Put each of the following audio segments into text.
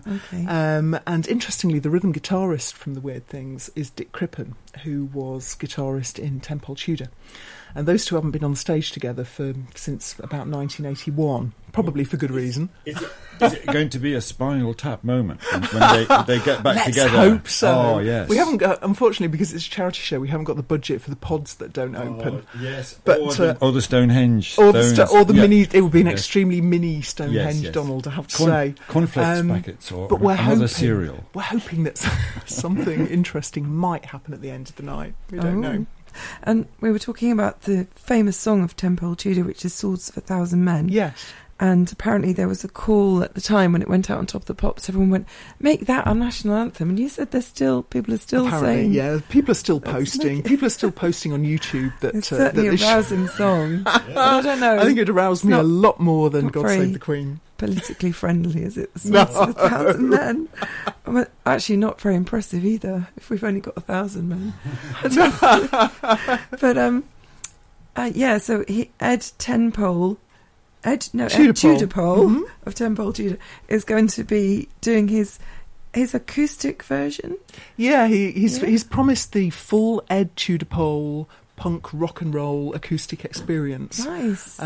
Okay. And interestingly, the rhythm guitarist from The Weird Things is Dick Crippen, who was guitarist in Ten Pole Tudor. And those two haven't been on the stage together since about 1981, probably for good reason. Is it going to be a Spinal Tap moment when they get back together? Let's hope so. Oh, yes. We haven't got, unfortunately, because it's a charity show, we haven't got the budget for the pods that don't open. Yes, but or the Stonehenge. Or the mini. It would be an Yes. extremely mini Stonehenge, Yes. Donald, I have to say. Cornflakes packets or but we're another hoping, cereal. We're hoping that something interesting might happen at the end of the night. We don't know. And we were talking about the famous song of Ten Pole Tudor, which is Swords of a Thousand Men. Yes. And apparently there was a call at the time when it went out on Top of the Pops. Everyone went, make that our national anthem. And you said people are still apparently, saying... Yeah, people are still posting. People are still posting on YouTube that... It's certainly a rousing song. I don't know. I think it aroused me a lot more than God Save the Queen. Politically friendly as it was. Swords of a Thousand Men. Well, actually not very impressive either, if we've only got 1,000 men. But, so Ed Tudor-Pole of Ten Pole Tudor is going to be doing his acoustic version. Yeah, he's promised the full Ed Tudor-Pole punk rock and roll acoustic experience. Nice.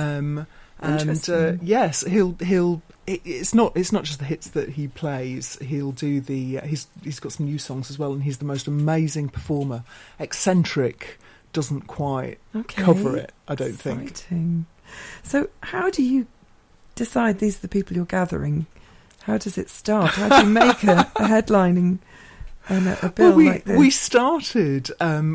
And yes, he'll. It's not just the hits that he plays. He'll do he's got some new songs as well, and he's the most amazing performer. Eccentric doesn't quite cover it, I don't think. So how do you decide these are the people you're gathering? How does it start? How do you make a headlining and a bill like this? We started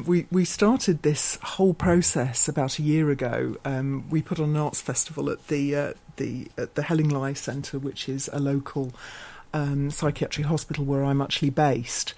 this whole process about a year ago. We put on an arts festival at the Hellingly Centre, which is a local psychiatric hospital where I'm actually based.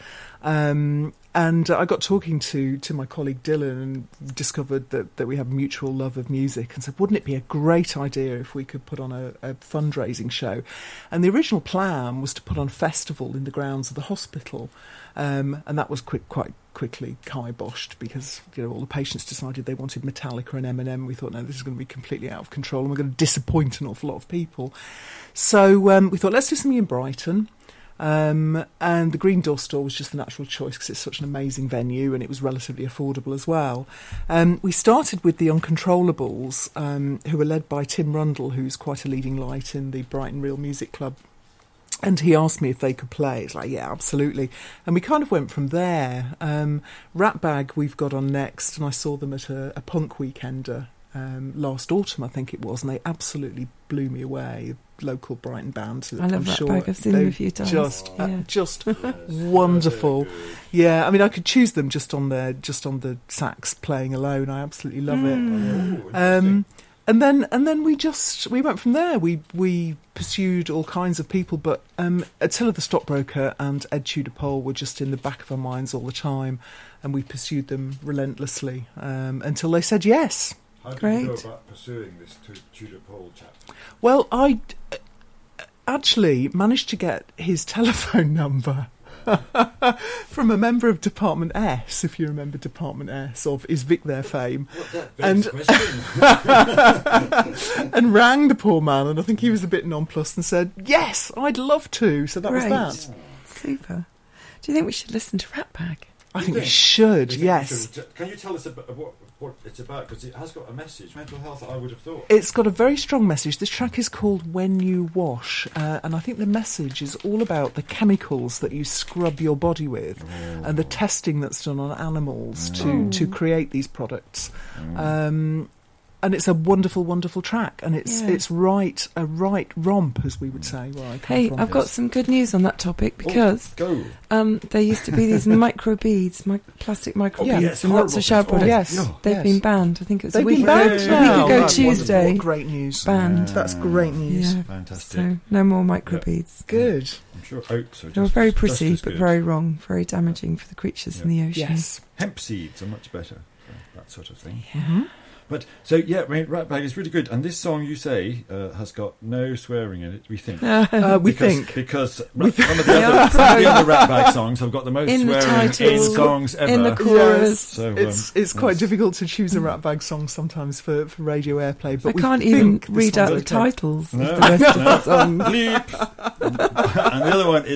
And I got talking to my colleague Dylan and discovered that we have a mutual love of music, and said, wouldn't it be a great idea if we could put on a fundraising show? And the original plan was to put on a festival in the grounds of the hospital, and that was quite quickly kiboshed because all the patients decided they wanted Metallica and Eminem. We thought, no, this is going to be completely out of control and we're going to disappoint an awful lot of people. So we thought, let's do something in Brighton. And the Green Door Store was just the natural choice because it's such an amazing venue and it was relatively affordable as well. We started with the Uncontrollables, who were led by Tim Rundle, who's quite a leading light in the Brighton Real Music Club. And he asked me if they could play. It's like, yeah, absolutely. And we kind of went from there. Ratbag we've got on next, and I saw them at a punk weekender last autumn, I think it was, and they absolutely blew me away. Local Brighton band. I love Ratbag. I've seen them a few times. Just wonderful. Yeah, I mean, I could choose them just on the sax playing alone. I absolutely love it. And then we went from there. We pursued all kinds of people, but Attila the Stockbroker and Ed Tudor-Pole were just in the back of our minds all the time, and we pursued them relentlessly until they said yes. How did you go about pursuing this Tudor-Pole chap? Well, I actually managed to get his telephone number from a member of Department S, if you remember Department S, of Is Vic There fame. And rang the poor man, and I think he was a bit nonplussed and said, yes, I'd love to. So that was that. Super. Do you think we should listen to Ratbag? I think we should, yes. Can you tell us about what it's about? Because it has got a message. Mental health, I would have thought. It's got a very strong message. This track is called When You Wash, and I think the message is all about the chemicals that you scrub your body with and the testing that's done on animals to create these products. And it's a wonderful, wonderful track, and it's a right romp, as we would say. Where I come from. I've got some good news on that topic because there used to be these microbeads, plastic microbeads, in lots of shower products. They've been banned. I think it was a week ago Tuesday. Great news. Banned. That's great news. Yeah. Fantastic. So no more microbeads. Yeah. Good. I'm sure oats are they were very pretty, but very wrong, very damaging for the creatures in the ocean. Yes. Hemp seeds are much better for that sort of thing. Yeah. Mm-hmm. But so yeah, I mean, Ratbag is really good, and this song you say has got no swearing in it. We think because some of the other Ratbag songs have got the most swearing in songs ever. In the chorus, yes. So, it's quite difficult to choose a Ratbag song sometimes for radio airplay. But I can't even read out the titles of the rest of the songs. Bleep. And the other one is